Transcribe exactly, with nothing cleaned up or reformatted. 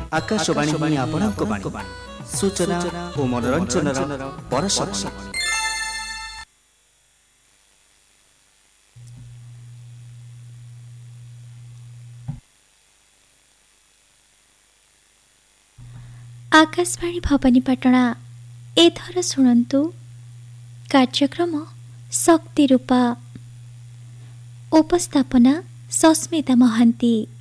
आकाशवाणी आपणक बाणी सूचना और मनोरंजन परस्पर। आकाशवाणी भवानीपाटणा एथर शुणु कार्यक्रम शक्ति रूपा। उपस्थापना सस्मिता महांती।